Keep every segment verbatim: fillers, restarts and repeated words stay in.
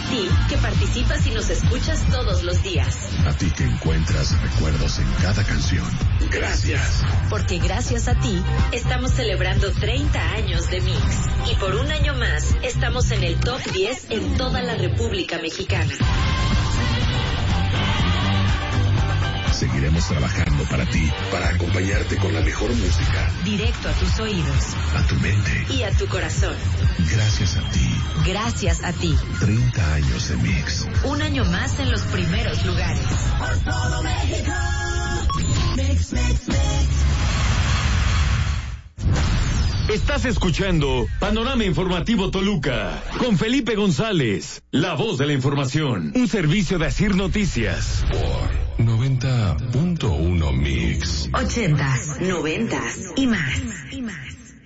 ti que participas y nos escuchas todos los días. A ti que encuentras recuerdos en cada canción. Gracias. Porque gracias a ti estamos celebrando treinta años de Mix. Y por un año más estamos en el top diez en toda la República Mexicana. Seguiremos trabajando para ti, para acompañarte con la mejor música. Directo a tus oídos. A tu mente. Y a tu corazón. Gracias a ti. Gracias a ti. treinta años de Mix. Un año más en los primeros lugares. Por todo México. Mix, mix, mix. Estás escuchando Panorama Informativo Toluca con Felipe González, la voz de la información, un servicio de Asir Noticias. Por noventa punto uno Mix. Ochentas, noventas y más. Y más.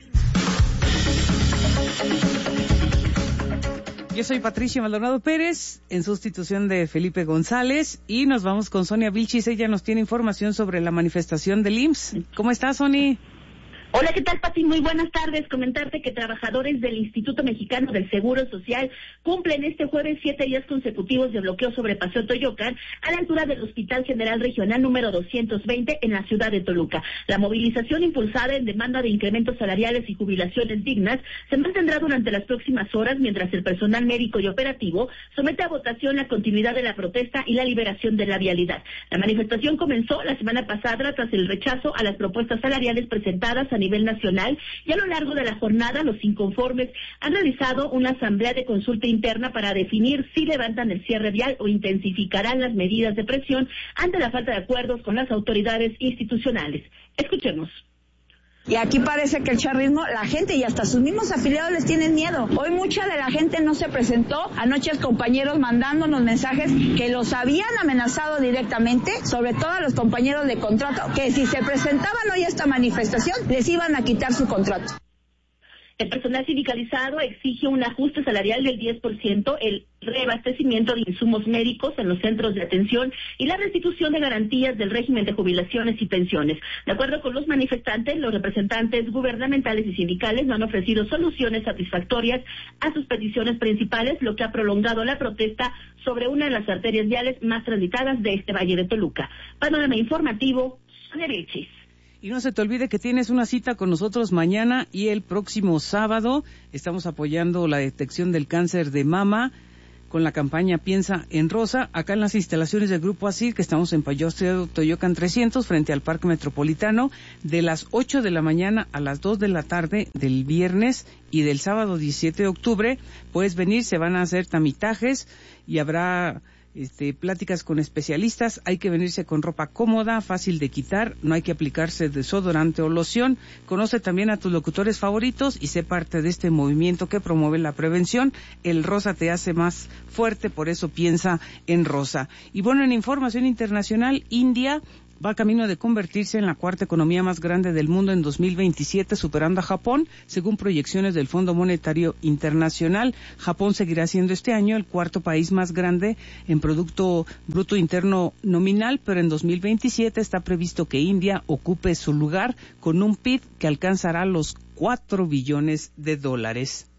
Yo soy Patricia Maldonado Pérez, en sustitución de Felipe González, y nos vamos con Sonia Vilchis. Ella nos tiene información sobre la manifestación del I M S S. ¿Cómo estás, Soni? Hola, ¿qué tal, Pati? Muy buenas tardes. Comentarte que trabajadores del Instituto Mexicano del Seguro Social cumplen este jueves siete días consecutivos de bloqueo sobre Paseo Toyocan a la altura del Hospital General Regional número doscientos veinte en la ciudad de Toluca. La movilización impulsada en demanda de incrementos salariales y jubilaciones dignas se mantendrá durante las próximas horas mientras el personal médico y operativo somete a votación la continuidad de la protesta y la liberación de la vialidad. La manifestación comenzó la semana pasada tras el rechazo a las propuestas salariales presentadas a nivel nacional, y a lo largo de la jornada los inconformes han realizado una asamblea de consulta interna para definir si levantan el cierre vial o intensificarán las medidas de presión ante la falta de acuerdos con las autoridades institucionales. Escuchemos. Y aquí parece que el charrismo, la gente y hasta sus mismos afiliados les tienen miedo. Hoy mucha de la gente no se presentó. Anoche los compañeros mandándonos mensajes que los habían amenazado directamente, sobre todo a los compañeros de contrato, que si se presentaban hoy a esta manifestación, les iban a quitar su contrato. El personal sindicalizado exige un ajuste salarial del diez por ciento, el reabastecimiento de insumos médicos en los centros de atención y la restitución de garantías del régimen de jubilaciones y pensiones. De acuerdo con los manifestantes, los representantes gubernamentales y sindicales no han ofrecido soluciones satisfactorias a sus peticiones principales, lo que ha prolongado la protesta sobre una de las arterias viales más transitadas de este Valle de Toluca. Panorama informativo, Sonia Vilchis. Y no se te olvide que tienes una cita con nosotros mañana y el próximo sábado. Estamos apoyando la detección del cáncer de mama con la campaña Piensa en Rosa, acá en las instalaciones del Grupo Asir, que estamos en Paseo Toyocan trescientos, frente al Parque Metropolitano, de las ocho de la mañana a las dos de la tarde del viernes y del sábado diecisiete de octubre. Puedes venir, se van a hacer tamitajes y habrá Este, pláticas con especialistas. Hay que venirse con ropa cómoda, fácil de quitar, no hay que aplicarse desodorante o loción. Conoce también a tus locutores favoritos y sé parte de este movimiento que promueve la prevención. El rosa te hace más fuerte, por eso piensa en rosa. Y bueno, en información internacional, India va camino de convertirse en la cuarta economía más grande del mundo en dos mil veintisiete, superando a Japón, según proyecciones del Fondo Monetario Internacional. Japón seguirá siendo este año el cuarto país más grande en Producto Bruto Interno Nominal, pero en dos mil veintisiete está previsto que India ocupe su lugar con un P I B que alcanzará los cuatro billones de dólares.